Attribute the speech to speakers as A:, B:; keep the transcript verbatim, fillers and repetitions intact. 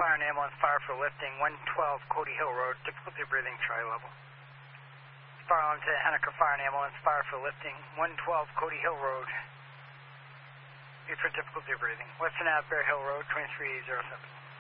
A: Fire and ambulance, fire for lifting, one twelve Cody Hill Road, difficulty of breathing, tri-level. Fire alarm to Henniker Fire and ambulance, fire for lifting, one twelve Cody Hill Road. Be for difficulty of breathing. Western Ave, Bear Hill Road, twenty-three eight zero seven.